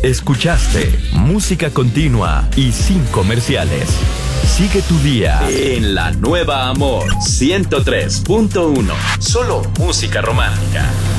Escuchaste música continua y sin comerciales. Sigue tu día en la nueva Amor 103.1. Solo música romántica.